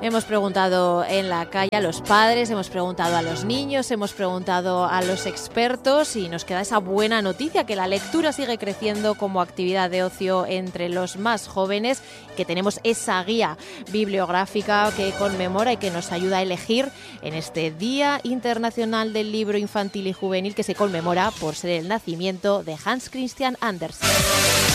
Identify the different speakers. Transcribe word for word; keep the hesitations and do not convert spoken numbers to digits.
Speaker 1: Hemos preguntado en la calle a los padres, hemos preguntado a los niños, hemos preguntado a los expertos y nos queda esa buena noticia, que la lectura sigue creciendo como actividad de ocio entre los más jóvenes, que tenemos esa guía bibliográfica que conmemora y que nos ayuda a elegir en este Día Internacional del Libro Infantil y Juvenil, que se conmemora por ser el nacimiento de Hans Christian Andersen.